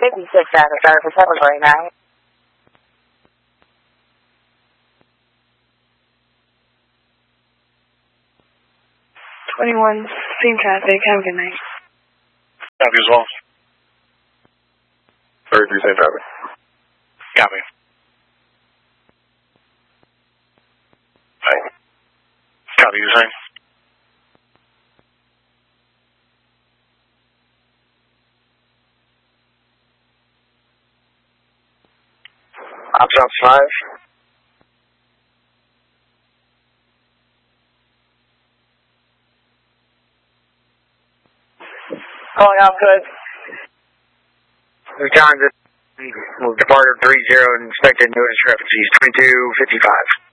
56 traffic, sorry for celebrating now. 21, same traffic. Have a good night. Copy as well. 33, same traffic. Copy. Hi. Copy, you saying? Ops 5. Calling out good. We've departed 30 and expected no discrepancies, 22:55.